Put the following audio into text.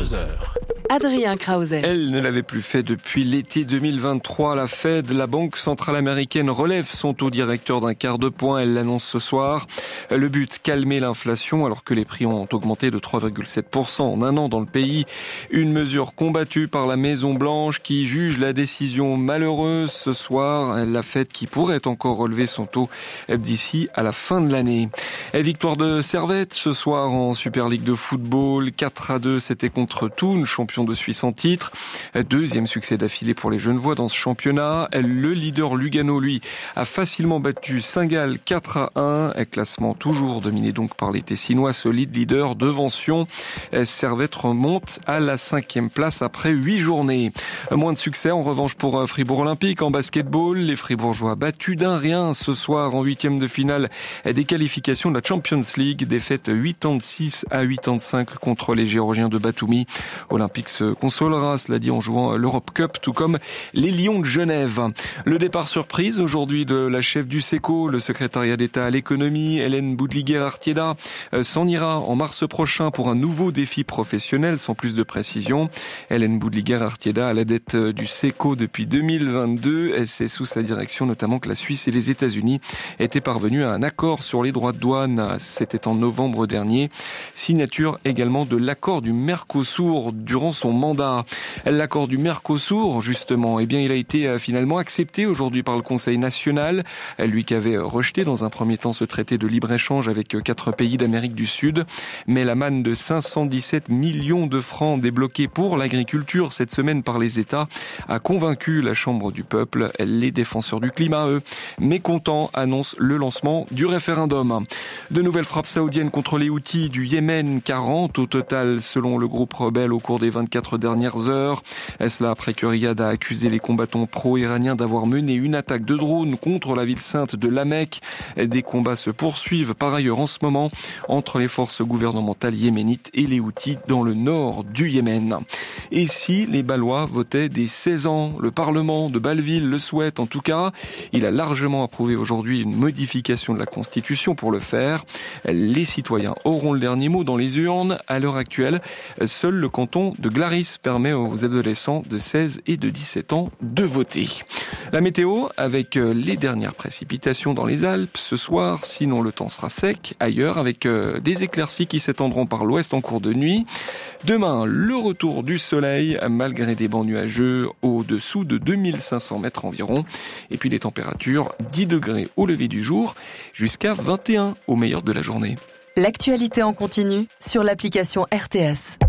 heures. Adrien Krause. Elle ne l'avait plus fait depuis l'été 2023. La Fed, la Banque centrale américaine, relève son taux directeur d'un quart de point. Elle l'annonce ce soir. Le but, calmer l'inflation alors que les prix ont augmenté de 3,7% en un an dans le pays. Une mesure combattue par la Maison-Blanche qui juge la décision malheureuse ce soir. La Fed qui pourrait encore relever son taux d'ici à la fin de l'année. Victoire de Servette ce soir en Super League de football. 4-2, c'était contre Thun, champion de Suisse en titre. Deuxième succès d'affilée pour les Genevois dans ce championnat. Le leader Lugano, lui, a facilement battu Saint-Gall 4-1. Classement toujours dominé donc par les Tessinois, solide leader devant Sion. Servette remonte à la 5e place après 8 journées. Moins de succès en revanche pour Fribourg Olympique en basketball. Les Fribourgeois battus d'1-1 ce soir en 8e de finale des qualifications de la Champions League. Défaite 86-85 contre les Géorgiens de Batumi. Olympique se consolera, cela dit, en jouant l'Europe Cup, tout comme les Lions de Genève. Le départ surprise aujourd'hui de la chef du SECO, le secrétariat d'État à l'économie, Hélène Boudliguer-Artieda, s'en ira en mars prochain pour un nouveau défi professionnel, sans plus de précision. Hélène Boudliguer-Artieda à la tête du SECO depuis 2022. C'est sous sa direction notamment que la Suisse et les États-Unis étaient parvenus à un accord sur les droits de douane. C'était en novembre dernier. Signature également de l'accord du Mercosur durant son mandat. L'accord du Mercosur, justement, il a été finalement accepté aujourd'hui par le Conseil national, lui qui avait rejeté dans un premier temps ce traité de libre-échange avec 4 pays d'Amérique du Sud. Mais la manne de 517 millions de francs débloqués pour l'agriculture cette semaine par les États a convaincu la Chambre du peuple. Les défenseurs du climat, eux, mécontents, annoncent le lancement du référendum. De nouvelles frappes saoudiennes contre les Houthis du Yémen, 40 au total selon le groupe rebelle au cours des 24 dernières heures. Cela après que Riyad a accusé les combattants pro-iraniens d'avoir mené une attaque de drone contre la ville sainte de La Mecque. Des combats se poursuivent par ailleurs en ce moment entre les forces gouvernementales yéménites et les Houthis dans le nord du Yémen. Et si les Bâlois votaient dès 16 ans, le Parlement de Bâle-Ville le souhaite en tout cas. Il a largement approuvé aujourd'hui une modification de la Constitution pour le faire. Les citoyens auront le dernier mot dans les urnes. À l'heure actuelle, seul le canton de Glaris permet aux adolescents de 16 et de 17 ans de voter. La météo avec les dernières précipitations dans les Alpes ce soir, sinon le temps sera sec ailleurs avec des éclaircies qui s'étendront par l'ouest en cours de nuit. Demain, le retour du soleil malgré des bancs nuageux au-dessous de 2500 mètres environ. Et puis les températures 10 degrés au lever du jour jusqu'à 21 au meilleur de la journée. L'actualité en continu sur l'application RTS.